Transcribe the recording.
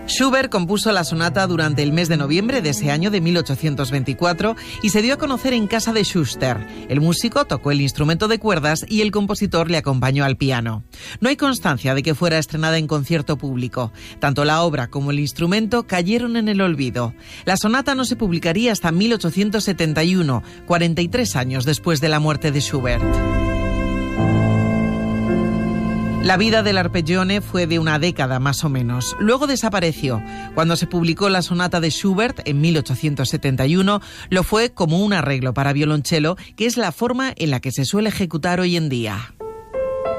Schubert compuso la sonata durante el mes de noviembre de ese año de 1824 y se dio a conocer en casa de Schuster. El músico tocó el instrumento de cuerdas y el compositor le acompañó al piano. No hay constancia de que fuera estrenada en concierto público. Tanto la obra como el instrumento cayeron en el olvido. La sonata no se publicaría hasta 1871, 43 años después de la muerte de Schubert. La vida del arpeggione fue de una década más o menos. Luego desapareció. Cuando se publicó la sonata de Schubert en 1871, lo fue como un arreglo para violonchelo, que es la forma en la que se suele ejecutar hoy en día.